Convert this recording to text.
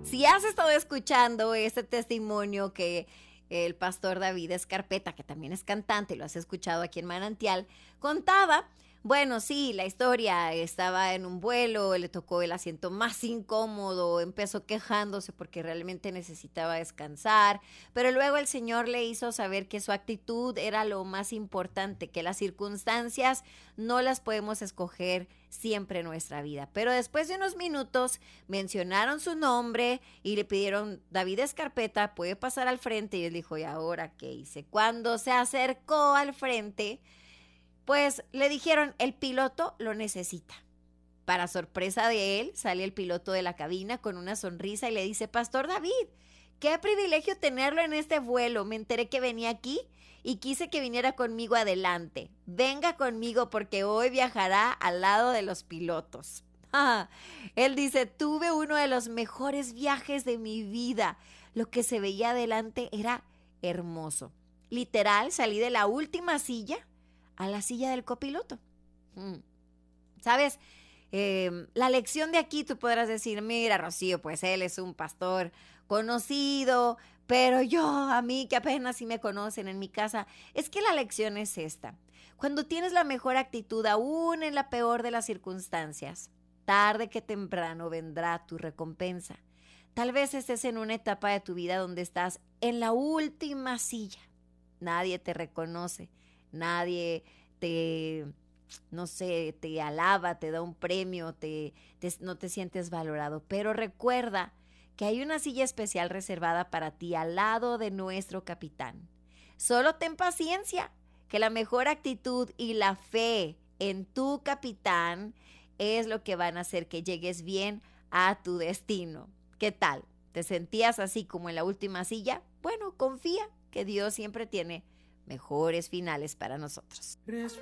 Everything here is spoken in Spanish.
Si has estado escuchando este testimonio que el pastor David Escarpeta, que también es cantante, lo has escuchado aquí en Manantial, contaba, bueno, sí, la historia, estaba en un vuelo, le tocó el asiento más incómodo, empezó quejándose porque realmente necesitaba descansar, pero luego el Señor le hizo saber que su actitud era lo más importante, que las circunstancias no las podemos escoger siempre en nuestra vida. Pero después de unos minutos mencionaron su nombre y le pidieron, David Escarpeta, puede pasar al frente, y él dijo, ¿y ahora qué hice? Cuando se acercó al frente, pues le dijeron, el piloto lo necesita. Para sorpresa de él, sale el piloto de la cabina con una sonrisa y le dice, Pastor David, qué privilegio tenerlo en este vuelo. Me enteré que venía aquí y quise que viniera conmigo adelante. Venga conmigo porque hoy viajará al lado de los pilotos. Él dice, tuve uno de los mejores viajes de mi vida. Lo que se veía adelante era hermoso. Literal, salí de la última silla a la silla del copiloto. ¿Sabes? La lección de aquí tú podrás decir, mira, Rocío, pues él es un pastor conocido, pero yo, a mí que apenas si me conocen en mi casa, es que la lección es esta. Cuando tienes la mejor actitud, aún en la peor de las circunstancias, tarde que temprano vendrá tu recompensa. Tal vez estés en una etapa de tu vida donde estás en la última silla. Nadie te reconoce, nadie te, no sé, te alaba, te da un premio, no te sientes valorado. Pero recuerda que hay una silla especial reservada para ti al lado de nuestro capitán. Solo ten paciencia, que la mejor actitud y la fe en tu capitán es lo que van a hacer que llegues bien a tu destino. ¿Qué tal? ¿Te sentías así como en la última silla? Bueno, confía que Dios siempre tiene mejores finales para nosotros.